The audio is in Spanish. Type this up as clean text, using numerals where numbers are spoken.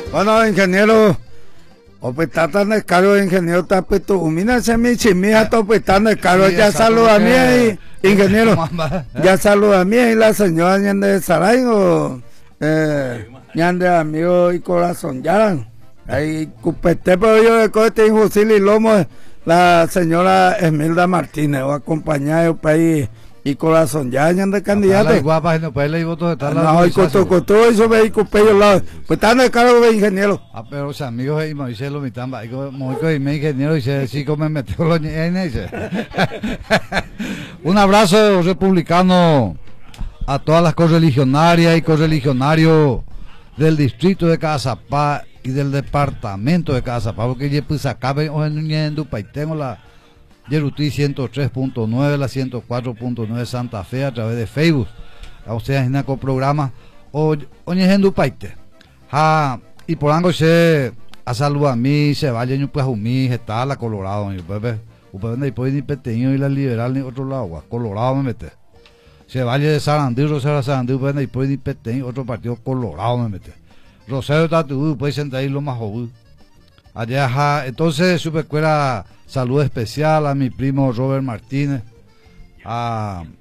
Bueno, ingeniero, opetata en el carro, ingeniero, tapeto, umina se me chimia, topetando el carro, ya saluda a mí, ingeniero, ya saluda a mí y la señora Ñande Saray, o Ñande amigo y corazón, ya, ahí, cupete, pero yo de cohete, injusil y lomo, la señora Esmilda Martínez, o acompañada de país. Y corazón, ya Ñande candidato. Las guapas, no puede leer votos de tal. No, y con todo eso ve y con pello lado. Pues están en el cargo de ingeniero. Pero los amigos y me dice lo mitad, y me ingeniero y se sí me metió los dice. Un abrazo republicano a todas las correligionarias y correligionarios del distrito de Cazapá y del departamento de Cazapá, porque ya pues acá ven en Dupay tengo la Yerutí 103.9, la 104.9 Santa Fe a través de Facebook. O sea, en el programa oye en Dupaite. Y por algo se a salud a mí, se vaya en pues mí, está la Colorado, y pues ni puede ni peteño y la liberal ni otro lado, Colorado me mete. Se vaya de Sarandí, Rosario Sarandí, pues ni puede ni peteño, otro partido Colorado me mete. Rosario Tatú, puede sentar ahí lo más joven. Allá, entonces supercuera salud especial a mi primo Robert Martínez, a